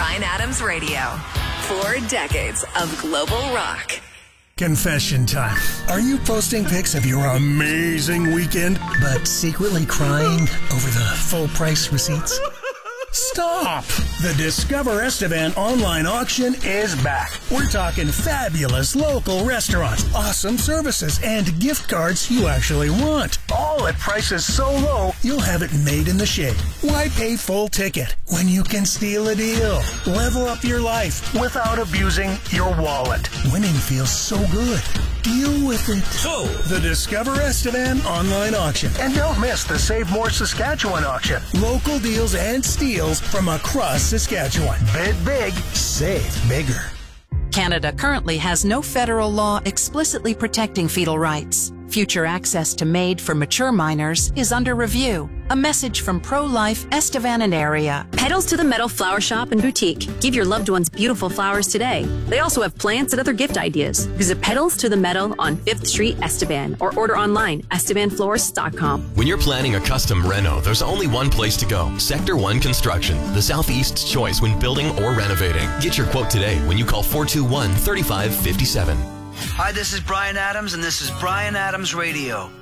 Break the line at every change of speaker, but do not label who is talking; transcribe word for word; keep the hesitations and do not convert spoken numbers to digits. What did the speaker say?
Bryan Adams Radio. Four decades of global rock.
Confession time. Are you posting pics of your amazing weekend, but secretly crying over the full price receipts? Stop! The Discover Estevan online auction is back. We're talking fabulous local restaurants, awesome services, and gift cards you actually want. All at prices so low, you'll have it made in the shade. Why pay full ticket when you can steal a deal? Level up your life without abusing your wallet. Winning feels so good. Deal with it. So, the Discover Estevan online auction. And don't miss the Save More Saskatchewan auction. Local deals and steals from across Saskatchewan. Bid big, save bigger.
Canada currently has no federal law explicitly protecting fetal rights. Future access to MAID for mature minors is under review. A message from Pro-Life Estevan and area.
Petals to the Metal Flower Shop and Boutique. Give your loved ones beautiful flowers today. They also have plants and other gift ideas. Visit Petals to the Metal on fifth Street, Estevan, or order online, estevan florist dot com.
When you're planning a custom reno, there's only one place to go. Sector one Construction, the Southeast's choice when building or renovating. Get your quote today when you call four two one, three five five seven.
Hi, this is Bryan Adams, and this is Bryan Adams Radio.